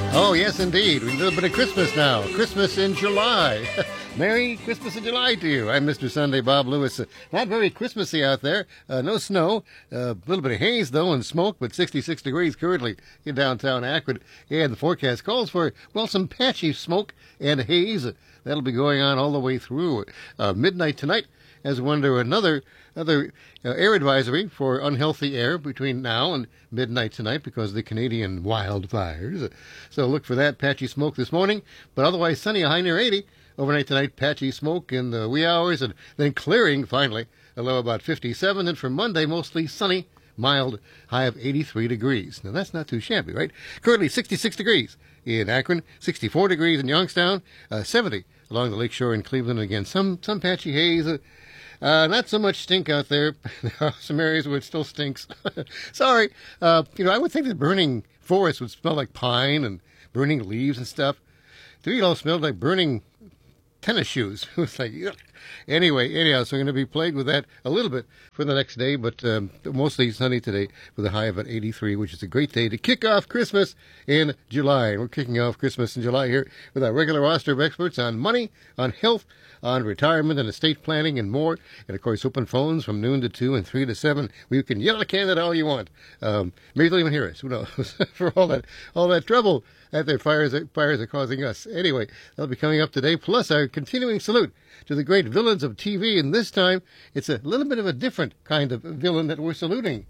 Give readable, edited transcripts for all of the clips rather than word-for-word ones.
Oh, yes, indeed. We do a little bit of Christmas now. Christmas in July. Merry Christmas in July to you. I'm Mr. Sunday Bob Lewis. Not very Christmassy out there. No snow. A little bit of haze, though, and smoke, but 66 degrees currently in downtown Akron. And the forecast calls for, well, some patchy smoke and haze. That'll be going on all the way through midnight tonight, as we're under another air advisory for unhealthy air between now and midnight tonight because of the Canadian wildfires. So look for that patchy smoke this morning, but otherwise sunny, a high near 80. Overnight tonight, patchy smoke in the wee hours, and then clearing finally, a low about 57. And for Monday, mostly sunny, mild, high of 83 degrees. Now that's not too shabby, right? Currently 66 degrees in Akron, 64 degrees in Youngstown, 70 along the lakeshore in Cleveland. Again, some patchy haze. Not so much stink out there. There are some areas where it still stinks. Sorry. I would think that burning forests would smell like pine and burning leaves and stuff. To me, it all smelled like burning tennis shoes. It was like, ugh. Anyhow, so we're going to be plagued with that a little bit for the next day, but mostly sunny today with a high of about 83, which is a great day to kick off Christmas in July. We're kicking off Christmas in July here with our regular roster of experts on money, on health, on retirement and estate planning and more. And, of course, open phones from noon to 2 and 3 to 7. You can yell at Canada all you want. Maybe they'll even hear us. Who knows? For all that trouble that their fires are causing us. Anyway, that'll be coming up today, plus our continuing salute to the great villains of TV. And this time, it's a little bit of a different kind of villain that we're saluting.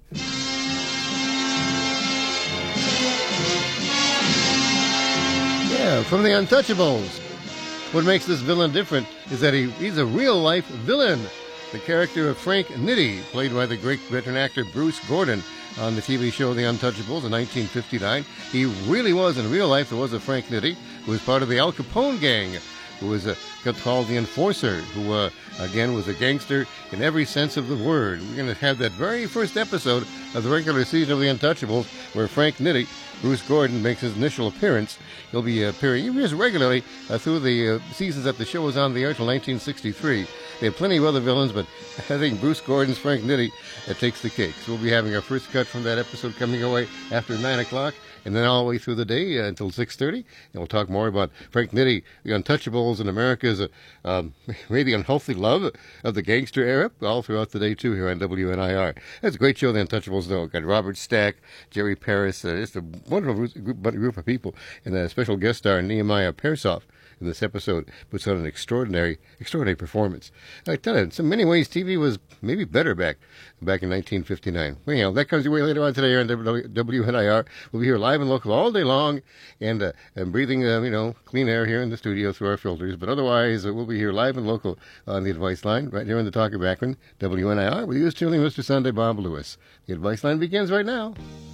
Yeah, from the Untouchables. What makes this villain different is that he's a real-life villain. The character of Frank Nitti, played by the great veteran actor Bruce Gordon on the TV show The Untouchables in 1959. He really was, in real life, there was a Frank Nitti who was part of the Al Capone gang, who was called the Enforcer, who, again, was a gangster in every sense of the word. We're going to have that very first episode of the regular season of The Untouchables where Frank Nitti, Bruce Gordon, makes his initial appearance. He'll be appearing regularly through the seasons that the show was on the air till 1963. They have plenty of other villains, but I think Bruce Gordon's Frank Nitti takes the cake. So we'll be having our first cut from that episode coming away after 9 o'clock, and then all the way through the day until 6:30. And we'll talk more about Frank Nitti, the Untouchables, and America's maybe unhealthy love of the gangster era, all throughout the day, too, here on WNIR. It's a great show, The Untouchables, though. Got Robert Stack, Jerry Paris, just a wonderful group of people, and a special guest star, Nehemiah Persoff, in this episode puts on an extraordinary performance. I tell you, in so many ways, TV was maybe better back in 1959. Anyhow, that comes your way later on today here on WNIR. We'll be here live and local all day long, and breathing, clean air here in the studio through our filters. But otherwise, we'll be here live and local on the advice line, right here in the Talk of Akron, WNIR, with yours truly, Mr. Sunday Bob Lewis. The advice line begins right now.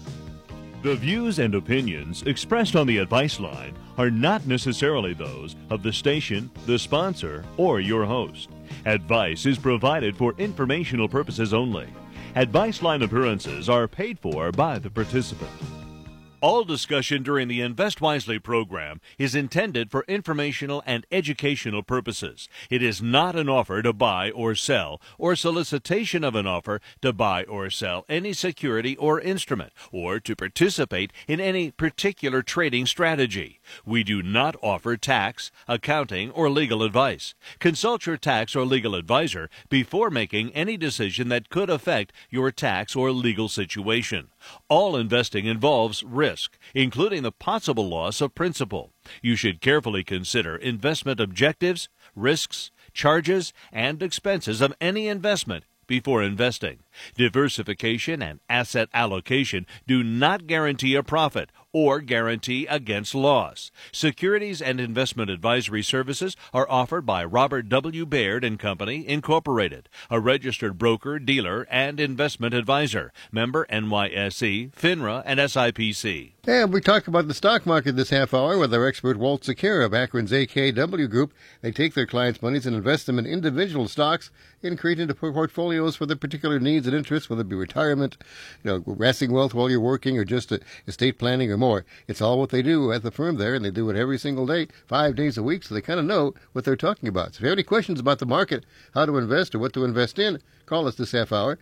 The views and opinions expressed on the advice line are not necessarily those of the station, the sponsor, or your host. Advice is provided for informational purposes only. Advice line appearances are paid for by the participant. All discussion during the Invest Wisely program is intended for informational and educational purposes. It is not an offer to buy or sell, or solicitation of an offer to buy or sell any security or instrument, or to participate in any particular trading strategy. We do not offer tax, accounting, or legal advice. Consult your tax or legal advisor before making any decision that could affect your tax or legal situation. All investing involves risk, including the possible loss of principal. You should carefully consider investment objectives, risks, charges, and expenses of any investment before investing. Diversification and asset allocation do not guarantee a profit or guarantee against loss. Securities and investment advisory services are offered by Robert W. Baird & Company, Incorporated, a registered broker, dealer, and investment advisor. Member NYSE, FINRA, and SIPC. And we talk about the stock market this half hour with our expert Walt Secura of Akron's AKW Group. They take their clients' monies and invest them in individual stocks and create into portfolios for their particular needs and interests, whether it be retirement, amassing wealth while you're working, or just estate planning or more. It's all what they do at the firm there, and they do it every single day, 5 days a week, so they kind of know what they're talking about. So if you have any questions about the market, how to invest, or what to invest in, Call us this half hour,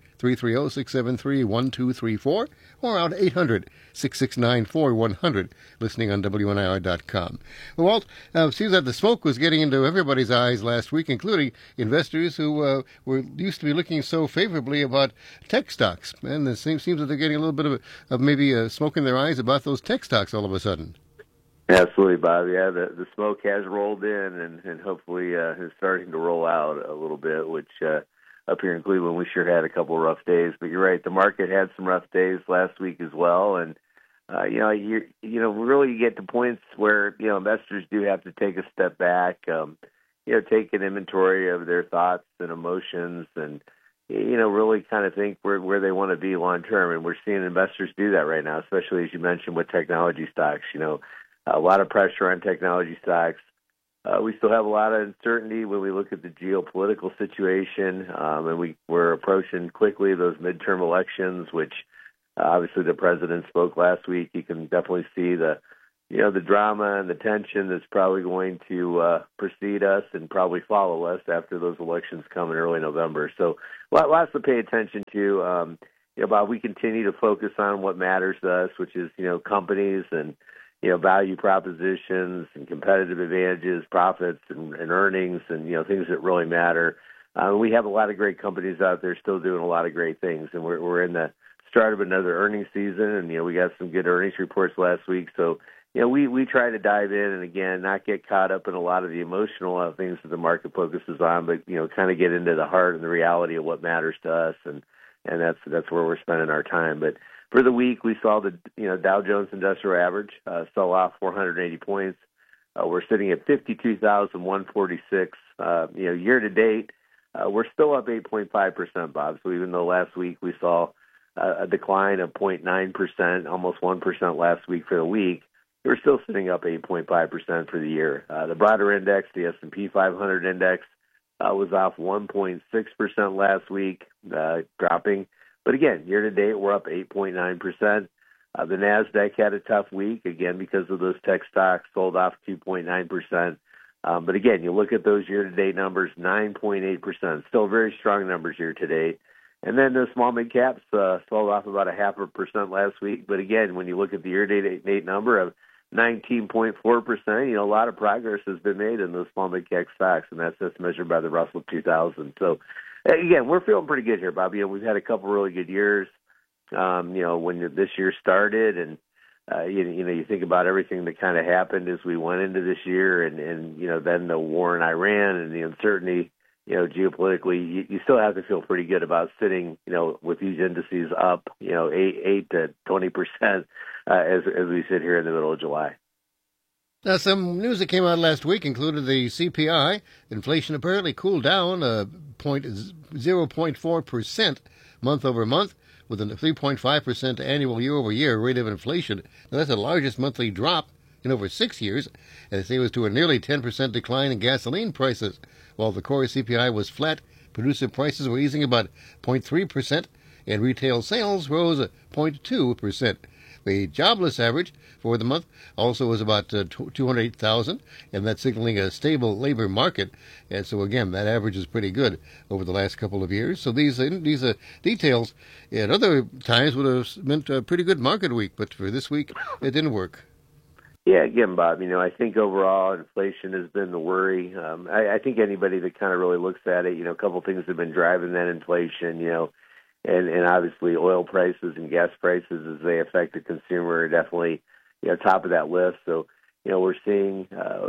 330-673-1234, or out 800-669-4100, listening on WNIR.com. Well, Walt, it seems that the smoke was getting into everybody's eyes last week, including investors who were used to be looking so favorably about tech stocks. And it seems that they're getting a little bit of maybe smoke in their eyes about those tech stocks all of a sudden. Absolutely, Bob. Yeah, the smoke has rolled in and hopefully is starting to roll out a little bit, which up here in Cleveland we sure had a couple of rough days. But you're right, the market had some rough days last week as well. And, really you get to points where, investors do have to take a step back, take an inventory of their thoughts and emotions and, really kind of think where they want to be long term. And we're seeing investors do that right now, especially as you mentioned with technology stocks. A lot of pressure on technology stocks. We still have a lot of uncertainty when we look at the geopolitical situation, and we're approaching quickly those midterm elections, which obviously the president spoke last week. You can definitely see the drama and the tension that's probably going to precede us and probably follow us after those elections come in early November. So lots to pay attention to. Bob, we continue to focus on what matters to us, which is, companies and value propositions and competitive advantages, profits and earnings and, things that really matter. We have a lot of great companies out there still doing a lot of great things, and we're in the start of another earnings season, and, we got some good earnings reports last week. So, we try to dive in and, again, not get caught up in a lot of the emotional things that the market focuses on, but, kind of get into the heart and the reality of what matters to us, and that's where we're spending our time. But for the week, we saw the Dow Jones Industrial Average sell off 480 points. We're sitting at 52,146. Year to date, we're still up 8.5%, Bob. So even though last week we saw a decline of 0.9%, almost 1% last week for the week, we're still sitting up 8.5% for the year. The broader index, the S&P 500 index, was off 1.6% last week, dropping. But again, year to date, we're up 8.9%. The NASDAQ had a tough week, again, because of those tech stocks, sold off 2.9%. But again, you look at those year-to-date numbers, 9.8%. Still very strong numbers year-to-date. And then the small mid-caps sold off about 0.5% last week. But again, when you look at the year-to-date number of 19.4%, a lot of progress has been made in those small mid-cap stocks, and that's just measured by the Russell 2000. So, again, we're feeling pretty good here, Bob. We've had a couple really good years, when this year started, and, you think about everything that kind of happened as we went into this year, and then the war in Iran and the uncertainty, geopolitically, you still have to feel pretty good about sitting, with these indices up, 8 to 20%, as we sit here in the middle of July. Now, some news that came out last week included the CPI. Inflation apparently cooled down 0.4% month over month, with a 3.5% annual year-over-year rate of inflation. Now, that's the largest monthly drop in over 6 years, and it was to a nearly 10% decline in gasoline prices. While the core CPI was flat, producer prices were easing about 0.3%, and retail sales rose 0.2%. The jobless average for the month also was about 208,000, and that's signaling a stable labor market. And so, again, that average is pretty good over the last couple of years. So these details at other times would have meant a pretty good market week, but for this week, it didn't work. Yeah, again, Bob, I think overall inflation has been the worry. I think anybody that kind of really looks at it, a couple things have been driving that inflation, and obviously oil prices and gas prices as they affect the consumer are definitely, top of that list. So, we're seeing,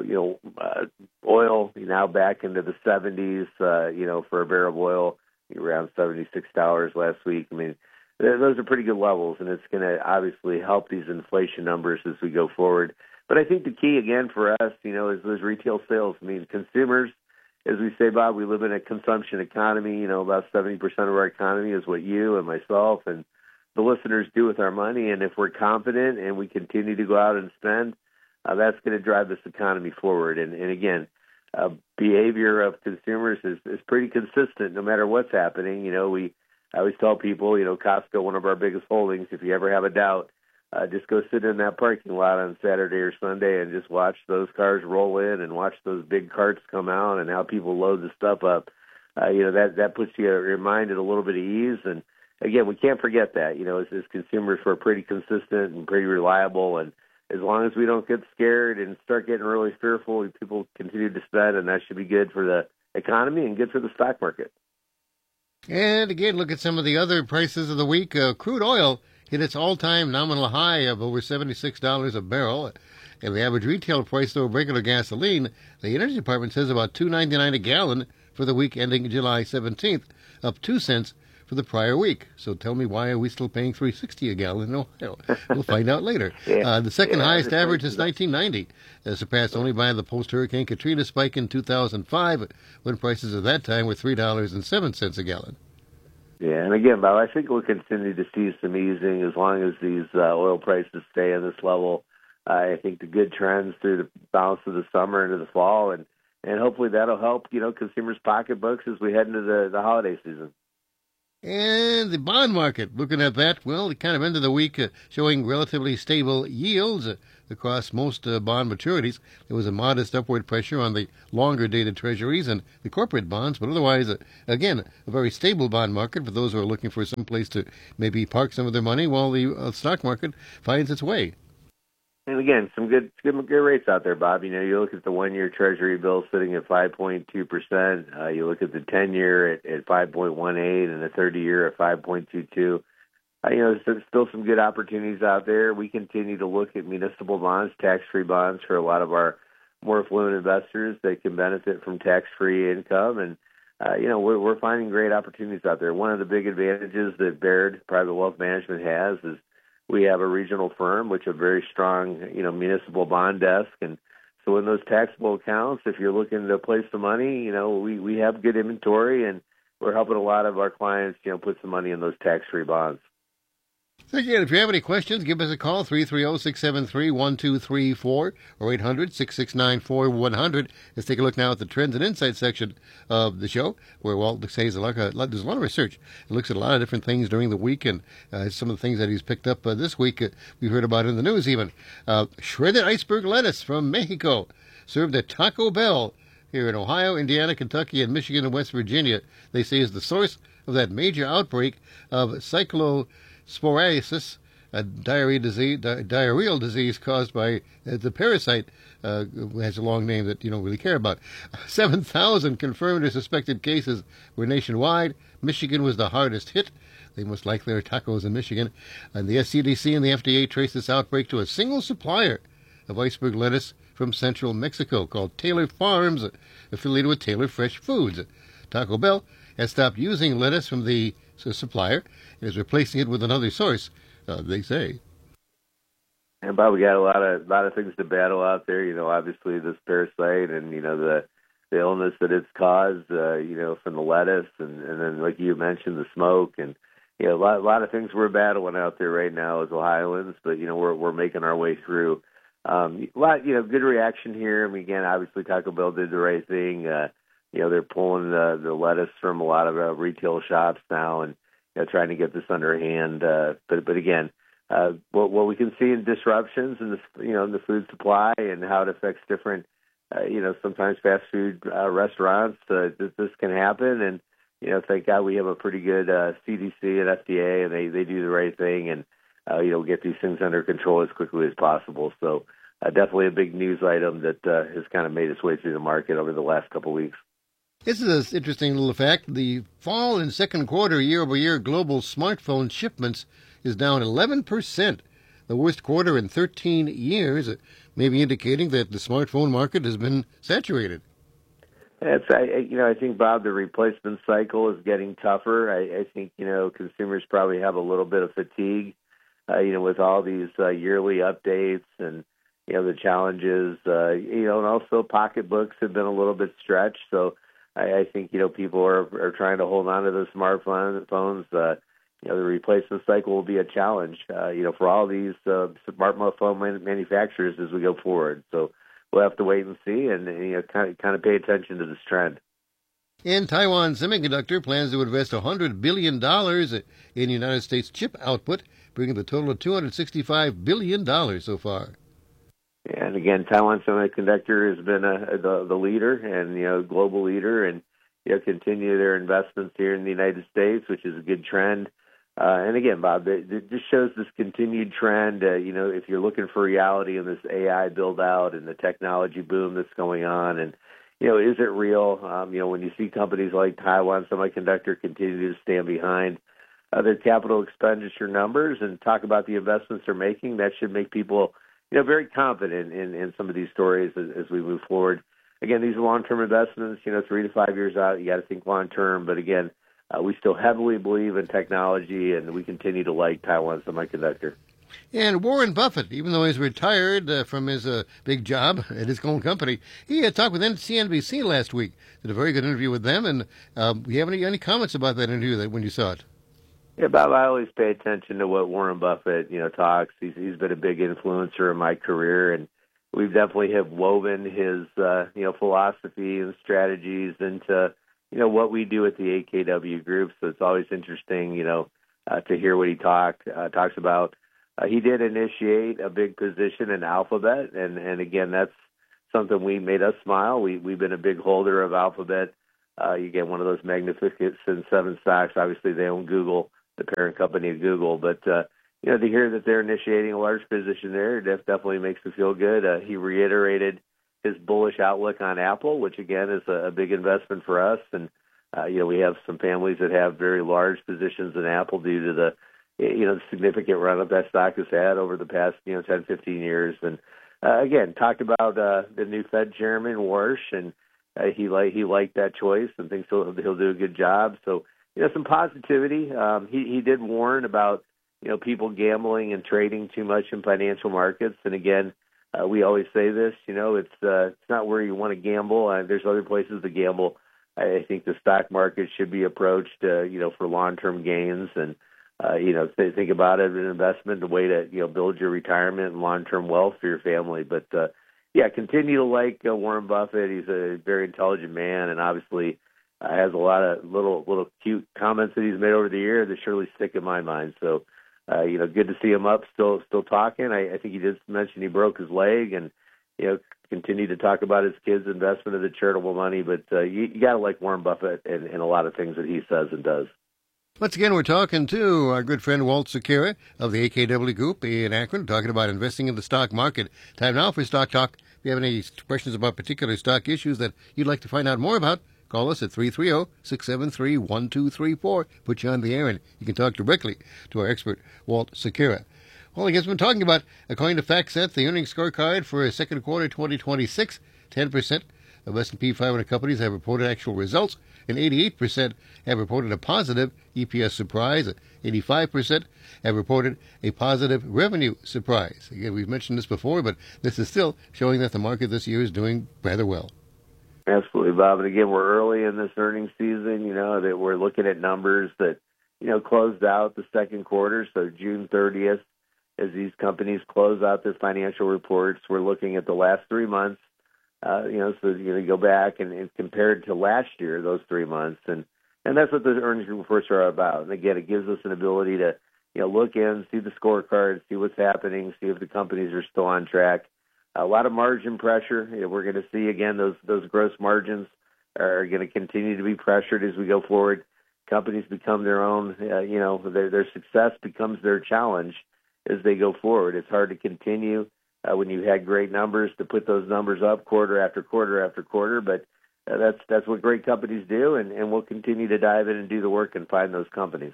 oil now back into the 70s, for a barrel of oil, around $76 last week. Those are pretty good levels, and it's going to obviously help these inflation numbers as we go forward. But I think the key, again, for us, is those retail sales. Consumers, as we say, Bob, we live in a consumption economy. About 70% of our economy is what you and myself and the listeners do with our money. And if we're confident and we continue to go out and spend, that's going to drive this economy forward. And again, behavior of consumers is pretty consistent no matter what's happening. I always tell people, Costco, one of our biggest holdings, if you ever have a doubt, just go sit in that parking lot on Saturday or Sunday and just watch those cars roll in and watch those big carts come out and how people load the stuff up. that puts your mind at a little bit of ease. And again, we can't forget that, as consumers, we're pretty consistent and pretty reliable. And as long as we don't get scared and start getting really fearful, people continue to spend, and that should be good for the economy and good for the stock market. And again, look at some of the other prices of the week. Crude oil hit its all-time nominal high of over $76 a barrel. And the average retail price of regular gasoline, the Energy Department says about $2.99 a gallon for the week ending July 17th, up 2 cents for the prior week. So tell me, why are we still paying $3.60 a gallon in Ohio? We'll find out later. The second highest average since 1990, surpassed only by the post-Hurricane Katrina spike in 2005, when prices at that time were $3.07 a gallon. Yeah, and again, Bob, I think we'll continue to see some easing as long as these oil prices stay at this level. I think the good trends through the balance of the summer into the fall, and hopefully that'll help, consumers' pocketbooks as we head into the holiday season. And the bond market, looking at that, well, it kind of ended the week showing relatively stable yields across most bond maturities. There was a modest upward pressure on the longer-dated treasuries and the corporate bonds, but otherwise, again, a very stable bond market for those who are looking for some place to maybe park some of their money while the stock market finds its way. And again, some good rates out there, Bob. You look at the 1-year Treasury bill sitting at 5.2%. You look at the 10-year at 5.18, and the 30-year at 5.22. There's still some good opportunities out there. We continue to look at municipal bonds, tax-free bonds for a lot of our more affluent investors that can benefit from tax-free income. And we're finding great opportunities out there. One of the big advantages that Baird Private Wealth Management has is we have a regional firm, which a very strong, municipal bond desk. And so in those taxable accounts, if you're looking to place some money, we have good inventory, and we're helping a lot of our clients, put some money in those tax-free bonds. So again, if you have any questions, give us a call, 330-673-1234 or 800-669-4100. Let's take a look now at the Trends and Insights section of the show, where Walt says there's a lot of research. He looks at a lot of different things during the week, and some of the things that he's picked up this week we heard about in the news even. Shredded iceberg lettuce from Mexico, served at Taco Bell here in Ohio, Indiana, Kentucky, and Michigan and West Virginia. They say is the source of that major outbreak of cyclosporiasis, a diarrheal disease caused by the parasite, has a long name that you don't really care about. 7,000 confirmed or suspected cases were nationwide. Michigan was the hardest hit. They must like their tacos in Michigan. And the SCDC and the FDA traced this outbreak to a single supplier of iceberg lettuce from central Mexico called Taylor Farms, affiliated with Taylor Fresh Foods. Taco Bell has stopped using lettuce from the supplier and is replacing it with another source, they say. And Bob, we got a lot of things to battle out there. Obviously this parasite and the illness that it's caused, from the lettuce, and then like you mentioned, the smoke, and a lot of things we're battling out there right now as Ohioans. But we're making our way through. Good reaction here. I mean, again, obviously Taco Bell did the right thing. They're pulling the lettuce from a lot of retail shops now, and trying to get this under hand. But again, what we can see in disruptions in the food supply and how it affects different, sometimes fast food restaurants. This can happen, and thank God we have a pretty good CDC and FDA, and they do the right thing, and get these things under control as quickly as possible. So definitely a big news item that has kind of made its way through the market over the last couple of weeks. This is an interesting little fact. The fall and second quarter year-over-year global smartphone shipments is down 11%, the worst quarter in 13 years, maybe indicating that the smartphone market has been saturated. I think, Bob, the replacement cycle is getting tougher. I think, consumers probably have a little bit of fatigue, with all these yearly updates and, the challenges, and also pocketbooks have been a little bit stretched. So I think, people are trying to hold on to those smartphones. The replacement cycle will be a challenge, for all these smartphone manufacturers as we go forward. So we'll have to wait and see and kind of pay attention to this trend. And Taiwan Semiconductor plans to invest $100 billion in United States chip output, bringing the total to $265 billion so far. And again, Taiwan Semiconductor has been the leader and global leader, and continue their investments here in the United States, which is a good trend. And again, Bob, it just shows this continued trend. If you're looking for reality in this AI build out and the technology boom that's going on, and is it real? When you see companies like Taiwan Semiconductor continue to stand behind their capital expenditure numbers and talk about the investments they're making, that should make people, very confident in some of these stories as we move forward. Again, these are long-term investments, 3 to 5 years out. You got to think long-term. But again, we still heavily believe in technology, and we continue to like Taiwan Semiconductor. And Warren Buffett, even though he's retired from his big job at his own company, he had talked with CNBC last week. Did a very good interview with them. And do you have any comments about that interview when you saw it? Yeah, Bob, I always pay attention to what Warren Buffett, talks. He's been a big influencer in my career, and we've definitely have woven his, philosophy and strategies into, what we do at the AKW Group. So it's always interesting, to hear what he talks about. He did initiate a big position in Alphabet, and again, that's something made us smile. We've been a big holder of Alphabet. You get one of those magnificent seven stocks. Obviously, they own Google, the parent company of Google, but to hear that they're initiating a large position there, that definitely makes me feel good. He reiterated his bullish outlook on Apple, which again is a big investment for us. And we have some families that have very large positions in Apple due to the significant run up that stock has had over the past 10, 15 years. And again, talked about the new Fed chairman Warsh, and he liked that choice and thinks he'll do a good job. So some positivity. He did warn about people gambling and trading too much in financial markets. And again, we always say this, it's not where you want to gamble. There's other places to gamble. I think the stock market should be approached, for long-term gains and, think about it as an investment, a way to, build your retirement and long-term wealth for your family. But, continue to like Warren Buffett. He's a very intelligent man, and obviously has a lot of little cute comments that he's made over the years that surely stick in my mind. So, good to see him up, still talking. I think he did mention he broke his leg, and continue to talk about his kids' investment of the charitable money. But you got to like Warren Buffett and a lot of things that he says and does. Once again, we're talking to our good friend Walt Secura of the AKW Group in Akron, talking about investing in the stock market. Time now for Stock Talk. If you have any questions about particular stock issues that you'd like to find out more about, call us at 330-673-1234. Put you on the air, and you can talk directly to our expert, Walt Secura. Well, I guess we're talking about, according to FactSet, the earnings scorecard for second quarter 2026, 10% of S&P 500 companies have reported actual results, and 88% have reported a positive EPS surprise. 85% have reported a positive revenue surprise. Again, we've mentioned this before, but this is still showing that the market this year is doing rather well. Absolutely, Bob. And again, we're early in this earnings season, that we're looking at numbers that, closed out the second quarter. So June 30th, as these companies close out their financial reports, we're looking at the last 3 months. So go back and compare it to last year, those 3 months. And that's what the earnings reports are about. And again, it gives us an ability to, look in, see the scorecard, see what's happening, see if the companies are still on track. A lot of margin pressure. We're going to see, again, those gross margins are going to continue to be pressured as we go forward. Companies become their own, their success becomes their challenge as they go forward. It's hard to continue when you've had great numbers to put those numbers up quarter after quarter after quarter, but that's what great companies do, and we'll continue to dive in and do the work and find those companies.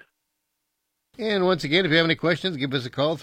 And once again, if you have any questions, give us a call,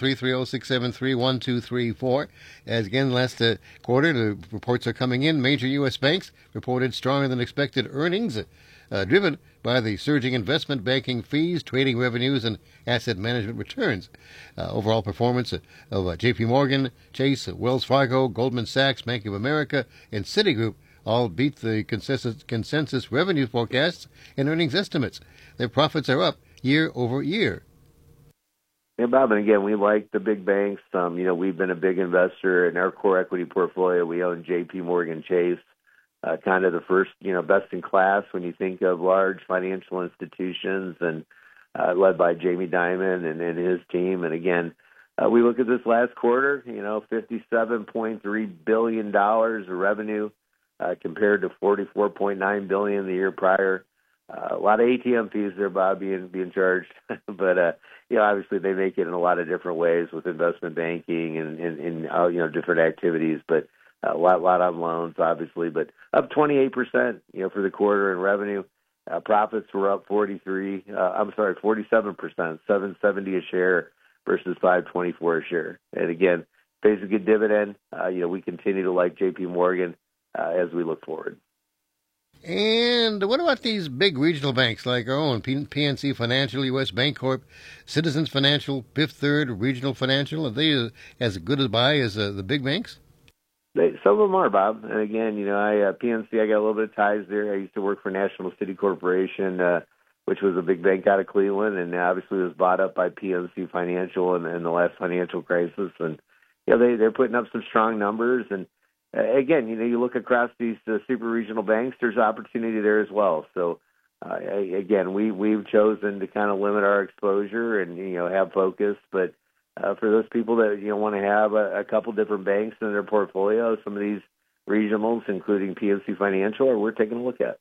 330-673-1234. As again, last quarter, the reports are coming in. Major U.S. banks reported stronger than expected earnings, driven by the surging investment banking fees, trading revenues, and asset management returns. Overall performance of J.P. Morgan, Chase, Wells Fargo, Goldman Sachs, Bank of America, and Citigroup all beat the consensus revenue forecasts and earnings estimates. Their profits are up year over year. Yeah, Bob, and again, we like the big banks. We've been a big investor in our core equity portfolio. We own J.P. Morgan Chase, kind of the first, best in class when you think of large financial institutions, and led by Jamie Dimon and his team. And again, we look at this last quarter, $57.3 billion of revenue, compared to $44.9 billion the year prior. A lot of ATM fees there, Bob, being charged, but obviously they make it in a lot of different ways with investment banking and different activities. But a lot on loans, obviously, but up 28%, for the quarter in revenue. Profits were up 47%, $7.70 a share versus $5.24 a share. And again, pays a good dividend. We continue to like J.P. Morgan as we look forward. And what about these big regional banks like our own, PNC Financial, U.S. Bancorp, Citizens Financial, Fifth Third, Regional Financial? Are they as good a buy as the big banks? Some of them are, Bob. And again, PNC, I got a little bit of ties there. I used to work for National City Corporation, which was a big bank out of Cleveland, and obviously was bought up by PNC Financial in the last financial crisis. And they're putting up some strong numbers. And again, you look across these super regional banks, there's opportunity there as well. So again, we've chosen to kind of limit our exposure and have focus, but for those people that want to have a couple different banks in their portfolio, some of these regionals, including PNC Financial, we're taking a look at.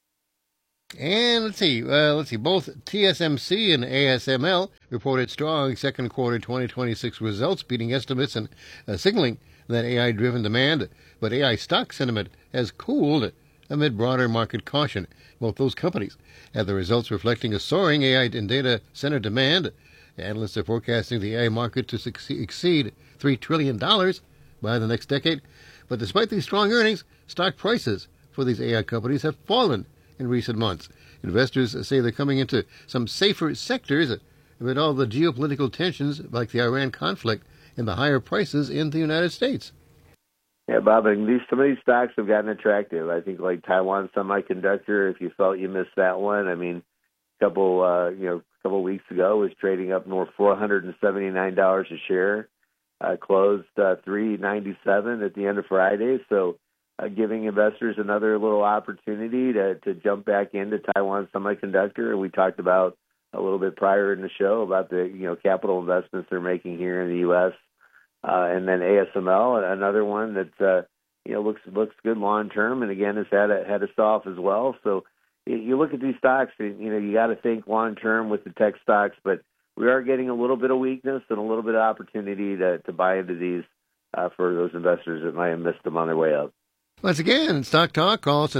And let's see. Both TSMC and ASML reported strong second quarter 2026 results, beating estimates and signaling that AI-driven demand, but AI stock sentiment has cooled amid broader market caution. Both those companies had the results reflecting a soaring AI and data center demand. Analysts are forecasting the AI market to exceed $3 trillion by the next decade. But despite these strong earnings, stock prices for these AI companies have fallen in recent months. Investors say they're coming into some safer sectors amid all the geopolitical tensions like the Iran conflict and the higher prices in the United States. Yeah, Bob, and some of these stocks have gotten attractive. I think like Taiwan Semiconductor, if you felt you missed that one, a couple weeks ago was trading up north $479 a share, closed $397 at the end of Friday. So giving investors another little opportunity to jump back into Taiwan Semiconductor. And we talked about a little bit prior in the show about the capital investments they're making here in the U.S. And then ASML, another one that looks good long term, and again has had a soft as well. So you look at these stocks, you got to think long term with the tech stocks, but we are getting a little bit of weakness and a little bit of opportunity to buy into these for those investors that might have missed them on their way up. Once again, Stock Talk, call us at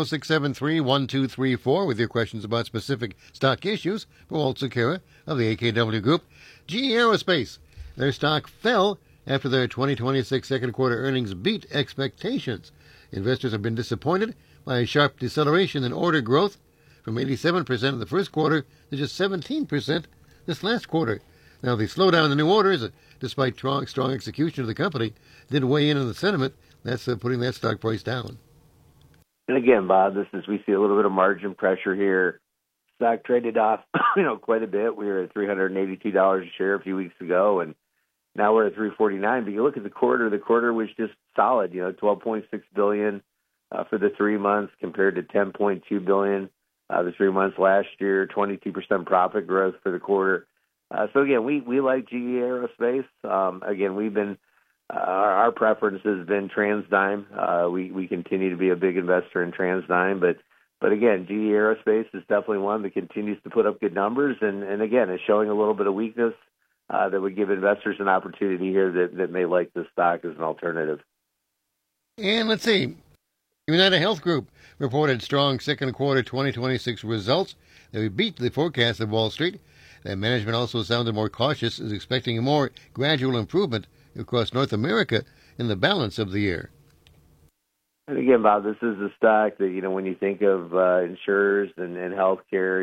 330-673-1234 with your questions about specific stock issues. For Walt Sakara of the AKW Group. GE Aerospace, their stock fell after their 2026 second quarter earnings beat expectations. Investors have been disappointed by a sharp deceleration in order growth from 87% in the first quarter to just 17% this last quarter. Now, the slowdown in the new orders, despite strong execution of the company, did weigh in on the sentiment. That's putting that stock price down. And again, Bob, we see a little bit of margin pressure here. Stock traded off, quite a bit. We were at $382 a share a few weeks ago, and now we're at $349. But you look at the quarter was just solid. $12.6 billion for the 3 months compared to $10.2 billion the 3 months last year. 22% profit growth for the quarter. So again, we like GE Aerospace. Again, we've been. Our preference has been TransDigm. We continue to be a big investor in TransDigm, but again, GE Aerospace is definitely one that continues to put up good numbers, and again, is showing a little bit of weakness that would give investors an opportunity here that may like this stock as an alternative. And let's see. United Health Group reported strong second quarter 2026 results. They beat the forecast of Wall Street. And management also sounded more cautious, is expecting a more gradual improvement across North America in the balance of the year. And again, Bob, this is a stock that, when you think of insurers and healthcare,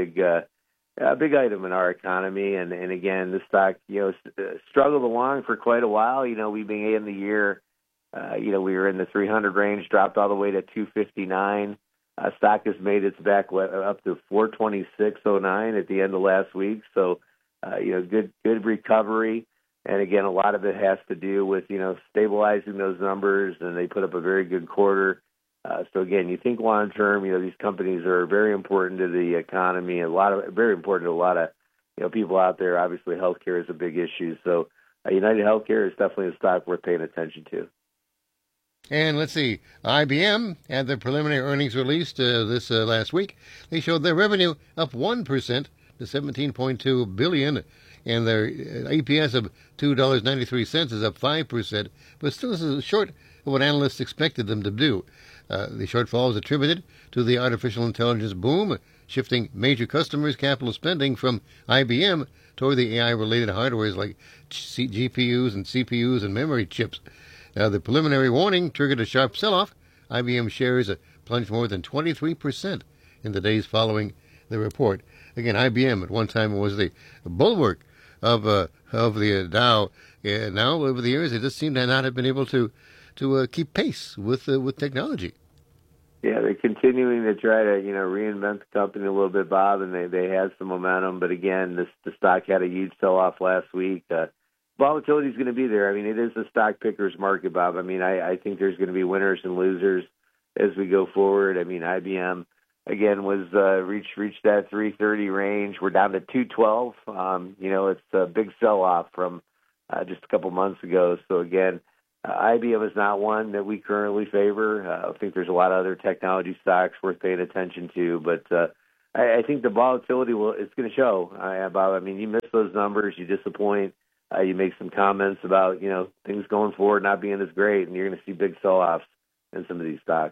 big item in our economy. And again, the stock, struggled along for quite a while. We began in the year, we were in the 300 range, dropped all the way to 259. Stock has made its back up to 426.09 at the end of last week. So, good recovery. And again, a lot of it has to do with, stabilizing those numbers, and they put up a very good quarter. So again, you think long term, these companies are very important to the economy, very important to a lot of, people out there. Obviously, healthcare is a big issue. So United Healthcare is definitely a stock worth paying attention to. And let's see, IBM had their preliminary earnings released this last week. They showed their revenue up 1% to $17.2 billion, and their EPS of $2.93 is up 5%, but still this is short of what analysts expected them to do. The shortfall is attributed to the artificial intelligence boom, shifting major customers' capital spending from IBM toward the AI-related hardwares like GPUs and CPUs and memory chips. Now, the preliminary warning triggered a sharp sell-off. IBM shares plunged more than 23% in the days following the report. Again, IBM at one time was the bulwark of the Dow. Now, over the years, it just seemed to not have been able to keep pace with technology. Yeah, they're continuing to try to reinvent the company a little bit, Bob, and they had some momentum. But again, the stock had a huge sell-off last week. Volatility is going to be there. I mean, it is a stock picker's market, Bob. I mean, I think there's going to be winners and losers as we go forward. I mean, IBM again was reached that 330 range. We're down to 212. It's a big sell-off from just a couple months ago. So again, IBM is not one that we currently favor. I think there's a lot of other technology stocks worth paying attention to, but I think the volatility it's going to show. Bob, I mean, you miss those numbers, you disappoint. You make some comments about, things going forward not being as great, and you're going to see big sell-offs in some of these stocks.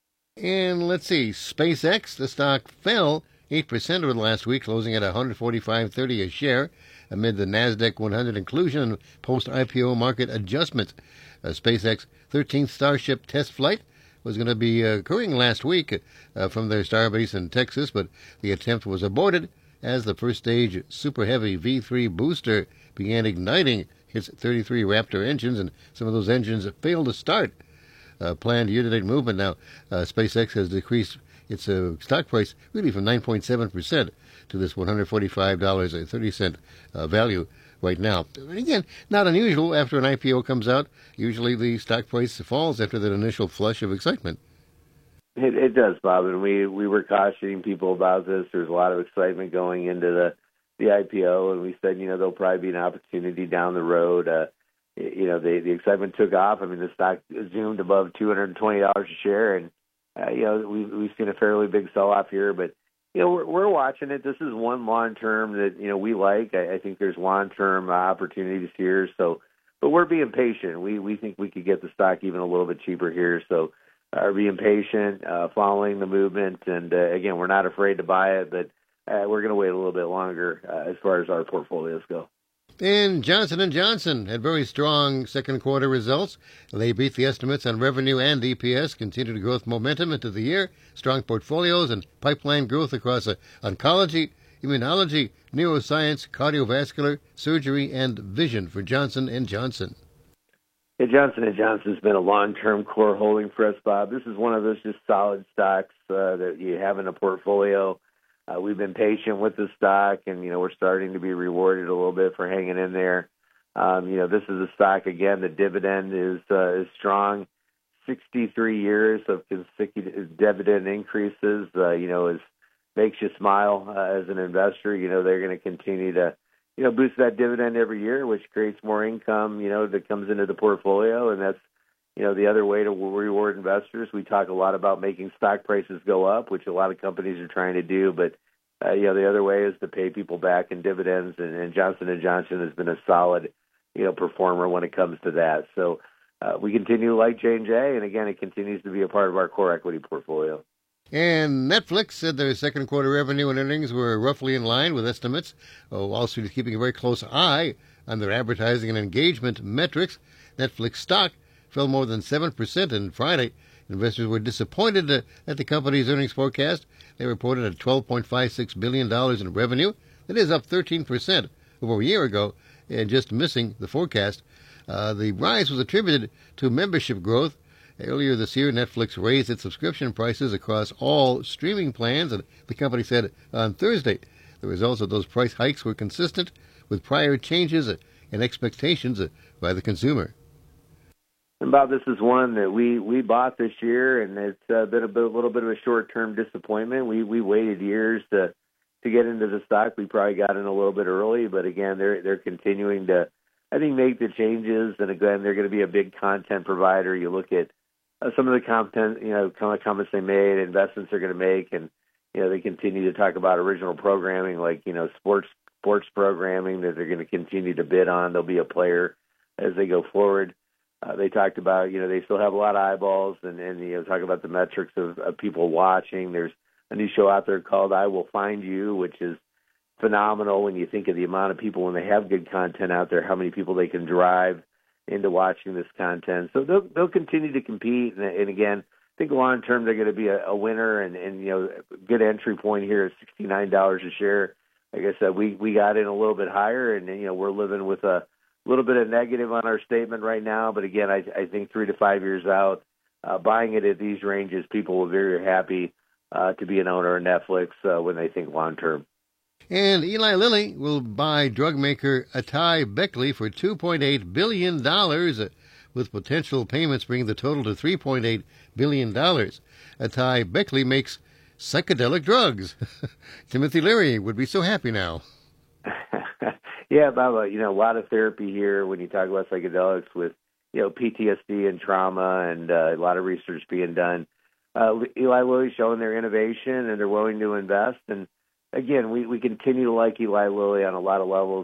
And let's see, SpaceX, the stock fell 8% over the last week, closing at $145.30 a share amid the NASDAQ 100 inclusion and post-IPO market adjustment. SpaceX 13th Starship test flight was going to be occurring last week from their starbase in Texas, but the attempt was aborted as the first stage Super Heavy V3 booster began igniting its 33 Raptor engines, and some of those engines failed to start. Planned year-to-date movement now, SpaceX has decreased its stock price really from 9.7% to this $145.30 value right now. And again, not unusual after an IPO comes out. Usually the stock price falls after that initial flush of excitement. It does, Bob, and we were cautioning people about this. There's a lot of excitement going into the IPO, and we said, there'll probably be an opportunity down the road. The excitement took off. I mean, the stock zoomed above $220 a share, and we've seen a fairly big sell-off here. But we're watching it. This is one long-term that we like. I think there's long-term opportunities here. So, but we're being patient. We think we could get the stock even a little bit cheaper here. So, being patient, following the movement, and again, we're not afraid to buy it, but we're going to wait a little bit longer as far as our portfolios go. And Johnson & Johnson had very strong second quarter results. They beat the estimates on revenue and EPS, continued growth momentum into the year, strong portfolios and pipeline growth across oncology, immunology, neuroscience, cardiovascular, surgery, and vision for Johnson & Johnson. Yeah, Johnson & Johnson's been a long-term core holding for us, Bob. This is one of those just solid stocks that you have in a portfolio. We've been patient with the stock, and, we're starting to be rewarded a little bit for hanging in there. This is a stock, again, the dividend is strong. 63 years of consecutive dividend increases, makes you smile as an investor. They're going to continue to, boost that dividend every year, which creates more income, that comes into the portfolio, and that's, the other way to reward investors. We talk a lot about making stock prices go up, which a lot of companies are trying to do, but the other way is to pay people back in dividends, and Johnson & Johnson has been a solid, performer when it comes to that. So we continue to like J&J, and again, it continues to be a part of our core equity portfolio. And Netflix said their second quarter revenue and earnings were roughly in line with estimates. Wall Street is keeping a very close eye on their advertising and engagement metrics. Netflix stock fell more than 7% on Friday. Investors were disappointed at the company's earnings forecast. They reported at $12.56 billion in revenue. That is up 13% over a year ago and just missing the forecast. The rise was attributed to membership growth. Earlier this year, Netflix raised its subscription prices across all streaming plans, and the company said on Thursday the results of those price hikes were consistent with prior changes and expectations by the consumer. And Bob, this is one that we bought this year, and it's been a little bit of a short-term disappointment. We waited years to get into the stock. We probably got in a little bit early, but again, they're continuing to, I think, make the changes. And again, they're going to be a big content provider. You look at some of the content, kind of comments they made, investments they're going to make, and they continue to talk about original programming, like sports programming that they're going to continue to bid on. They'll be a player as they go forward. They talked about, they still have a lot of eyeballs, and talk about the metrics of people watching. There's a new show out there called I Will Find You, which is phenomenal when you think of the amount of people, when they have good content out there, how many people they can drive into watching this content. So they'll continue to compete. And again, I think long term they're going to be a winner, and a good entry point here is $69 a share. Like I said, we got in a little bit higher, and we're living with a little bit of negative on our statement right now. But again, I think 3 to 5 years out, buying it at these ranges, people will be very happy to be an owner of Netflix when they think long term. And Eli Lilly will buy drug maker Atai Beckley for $2.8 billion, with potential payments bringing the total to $3.8 billion. Atai Beckley makes psychedelic drugs. Timothy Leary would be so happy now. Yeah, Bob, a lot of therapy here when you talk about psychedelics with, PTSD and trauma, and a lot of research being done. Eli Lilly's showing their innovation, and they're willing to invest. And again, we continue to like Eli Lilly on a lot of levels.